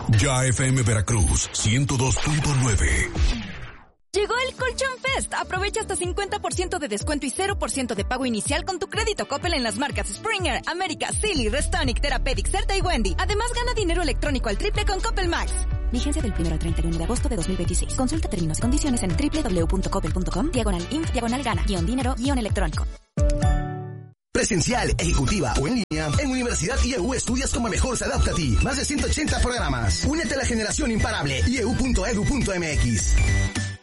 Ya FM Veracruz 102.9. Llegó el Colchón Fest. Aprovecha hasta 50% de descuento y 0% de pago inicial con tu crédito Coppel en las marcas Springer, América, Silly, Restonic, Therapeutic, Certa y Wendy. Además, gana dinero electrónico al triple con Coppel Max. Vigencia del 1 al 31 de agosto de 2026. Consulta términos y condiciones en www.coppel.com/inf/gana-dinero-electrónico. Presencial, ejecutiva o en línea, en Universidad IEU estudias como mejor se adapta a ti. Más de 180 programas. Únete a la generación imparable. IEU.edu.mx.